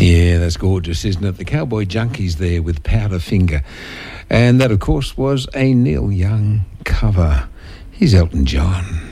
Yeah, that's gorgeous, isn't it? The Cowboy Junkies there with Powderfinger. And that, of course, was a Neil Young cover. Here's Elton John.